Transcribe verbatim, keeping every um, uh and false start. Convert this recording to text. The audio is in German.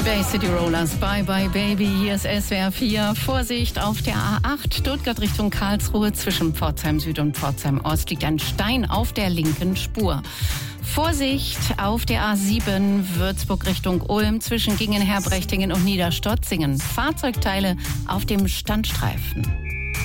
Bay City Rollers, Bye Bye Baby, hier ist S W R vier. Vorsicht auf der A acht, Stuttgart Richtung Karlsruhe, zwischen Pforzheim Süd und Pforzheim Ost liegt ein Stein auf der linken Spur. Vorsicht auf der A sieben, Würzburg Richtung Ulm, zwischen Gingen, Herbrechtingen und Niederstotzingen. Fahrzeugteile auf dem Standstreifen.